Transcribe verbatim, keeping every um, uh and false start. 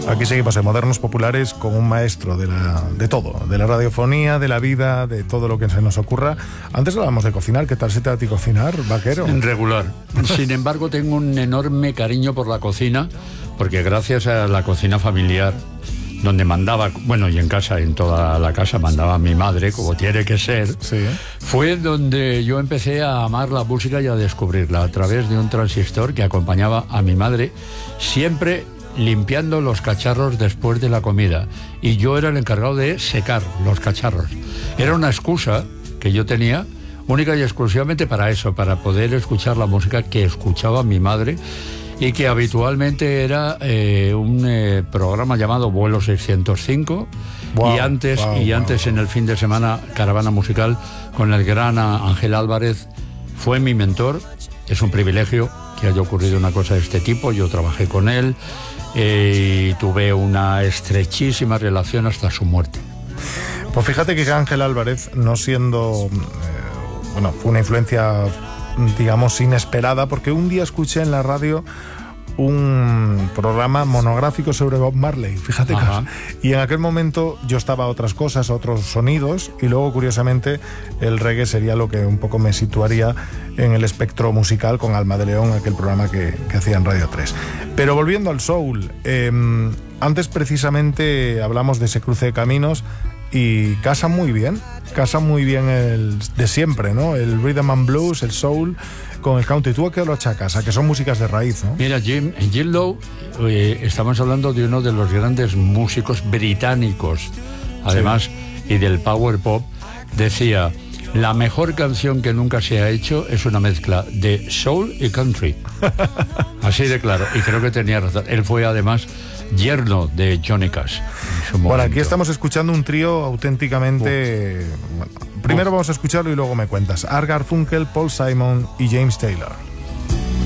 Aquí seguimos en Modernos Populares con un maestro de, la, de todo, de la radiofonía, de la vida, de todo lo que se nos ocurra. Antes hablábamos de cocinar, ¿qué tal se te da a ti cocinar, vaquero? Regular. Sin embargo, tengo un enorme cariño por la cocina, porque gracias a la cocina familiar, donde mandaba, bueno, y en casa, en toda la casa mandaba mi madre, como tiene que ser, sí. Fue donde yo empecé a amar la música y a descubrirla a través de un transistor que acompañaba a mi madre, siempre limpiando los cacharros después de la comida, y yo era el encargado de secar los cacharros. Era una excusa que yo tenía única y exclusivamente para eso, para poder escuchar la música que escuchaba mi madre, y que habitualmente era eh, un eh, programa llamado Vuelo seiscientos cinco, wow, y antes, wow, y antes wow. En el fin de semana Caravana Musical con el gran Ángel Álvarez. Fue mi mentor. Es un privilegio que haya ocurrido una cosa de este tipo. Yo trabajé con él eh, y tuve una estrechísima relación hasta su muerte. Pues fíjate que Ángel Álvarez, no siendo... Eh, bueno, fue una influencia, digamos, inesperada, porque un día escuché en la radio un programa monográfico sobre Bob Marley, fíjate que, y en aquel momento yo estaba a otras cosas, a otros sonidos, y luego curiosamente el reggae sería lo que un poco me situaría en el espectro musical con Alma de León, aquel programa que, que hacía en Radio tres. Pero volviendo al soul, eh, antes precisamente hablamos de ese cruce de caminos y casa muy bien, casa muy bien el de siempre, ¿no? El rhythm and blues, el soul con el country. ¿Tú a qué lo achacas? A que son músicas de raíz, ¿no? Mira, Jim, en Jim Lowe eh, estamos hablando de uno de los grandes músicos británicos, además, sí. Y del power pop. Decía, la mejor canción que nunca se ha hecho es una mezcla de soul y country. Así de claro, y creo que tenía razón. Él fue además yerno de Johnny Cash. Bueno, aquí estamos escuchando un trío auténticamente... Bueno, primero vamos a escucharlo y luego me cuentas. Art Garfunkel, Paul Simon y James Taylor.